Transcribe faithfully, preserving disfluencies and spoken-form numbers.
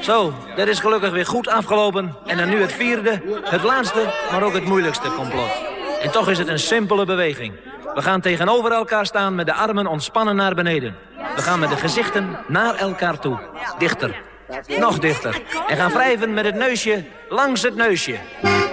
Zo, dat is gelukkig weer goed afgelopen. En dan nu het vierde, het laatste, maar ook het moeilijkste complot. En toch is het een simpele beweging. We gaan tegenover elkaar staan met de armen ontspannen naar beneden. We gaan met de gezichten naar elkaar toe. Dichter. Nog dichter. En gaan wrijven met het neusje langs het neusje.